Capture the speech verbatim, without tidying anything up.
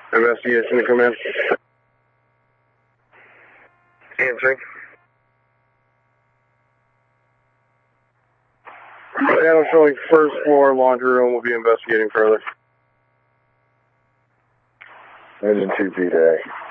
Investigation to come in. Answering. Adam showing first floor laundry room. Will be investigating further. Engine two P to A.